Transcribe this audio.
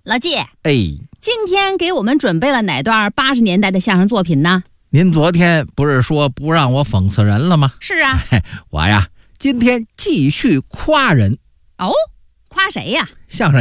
老季， 哎， 今天给我们准备了哪段80年代的相声作品呢？ 您昨天不是说不让我讽刺人了吗？ 是啊。 我呀，今天继续夸人。 哦，夸谁呀？ 相声